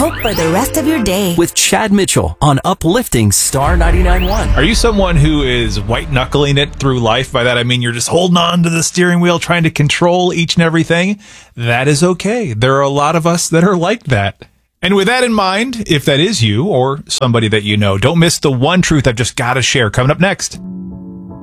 hope for the rest of your day. With Chad Mitchell on Uplifting Star 99.1. Are you someone who is white-knuckling it through life? By that, I mean you're just holding on to the steering wheel, trying to control each and everything. That is okay. There are a lot of us that are like that. And with that in mind, if that is you or somebody that you know, don't miss the one truth I've just got to share coming up next.